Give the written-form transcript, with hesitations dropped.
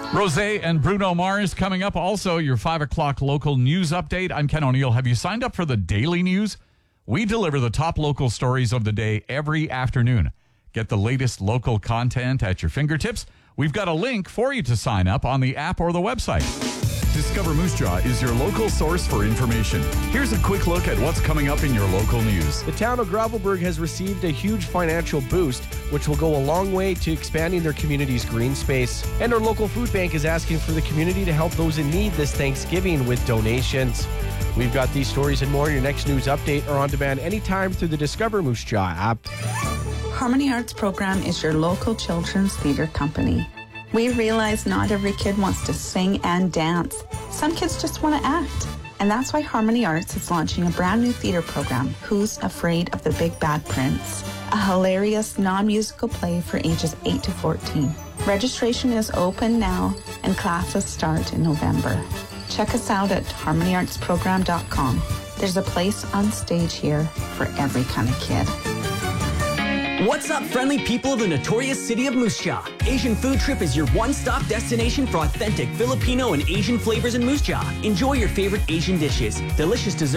Rosé and Bruno Mars coming up. Also, your 5 o'clock local news update. I'm Ken O'Neill. Have you signed up for the daily news? We deliver the top local stories of the day every afternoon. Get the latest local content at your fingertips. We've got a link for you to sign up on the app or the website. Discover Moose Jaw is your local source for information. Here's a quick look at what's coming up in your local news. The town of Gravelbourg has received a huge financial boost, which will go a long way to expanding their community's green space. And our local food bank is asking for the community to help those in need this Thanksgiving with donations. We've got these stories and more in your next news update or on demand anytime through the Discover Moose Jaw app. Harmony Arts Program is your local children's theatre company. We realize not every kid wants to sing and dance. Some kids just want to act. And that's why Harmony Arts is launching a brand new theatre program, Who's Afraid of the Big Bad Prince? A hilarious non-musical play for ages 8 to 14. Registration is open now and classes start in November. Check us out at harmonyartsprogram.com. There's a place on stage here for every kind of kid. What's up, friendly people of the notorious city of Moose Jaw? Asian Food Trip is your one-stop destination for authentic Filipino and Asian flavors in Moose Jaw. Enjoy your favorite Asian dishes, delicious desserts,